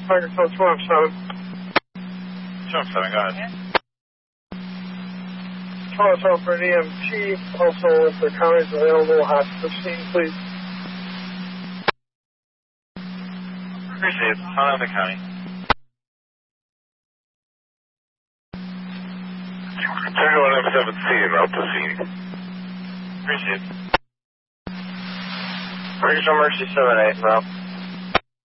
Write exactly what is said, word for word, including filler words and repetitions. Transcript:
Microphone two one seven. two one seven, go ahead. two one seven for an E M T. Also, if the county is available, have to scene, please. Appreciate it. Turn on the county. thirty-one M seventeen, out to scene. Appreciate it. Regional Emergency seven eight, Rob.